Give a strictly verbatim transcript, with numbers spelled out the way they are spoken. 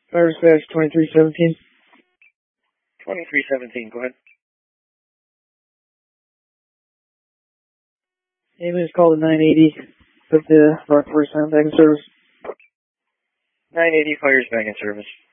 Fire dispatch twenty-three seventeen. twenty-three seventeen, go ahead. Ambulance called at nine eighty. Put the Rockport Sound back in service. nine eighty, fires back in service.